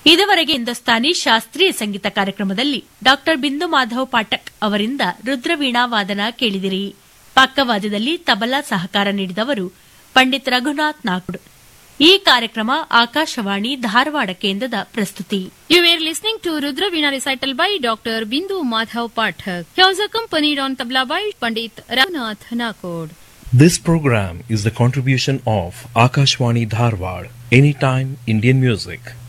ಇದುವರೆಗೆ ಹಿಂದೂಸ್ತಾನಿ ಶಾಸ್ತ್ರೀಯ ಸಂಗೀತ ಕಾರ್ಯಕ್ರಮದಲ್ಲಿ ಡಾ ಬಿಂದು ಮಾಧವ್ ಪಾಠಕ್ ಅವರಿಂದ ರುದ್ರವೀಣಾ ವಾದನ ಕೇಳಿದಿರಿ. ಪಕ್ಕವಾದ್ಯದಲ್ಲಿ ತಬಲಾ ಸಹಕಾರ ನೀಡಿದವರು ಪಂಡಿತ್ ರಘುನಾಥ್ ನಾಗುಡ್. ಈ ಕಾರ್ಯಕ್ರಮ ಆಕಾಶವಾಣಿ ಧಾರವಾಡ ಕೇಂದ್ರದ ಪ್ರಸ್ತುತಿ. You were listening to Rudraveena recital by Dr. Bindu Madhav Pathak. He was accompanied on tabla by Pandit Raghunath Nakud. This program is the contribution of Akashwani Dharwad, Anytime Indian Music.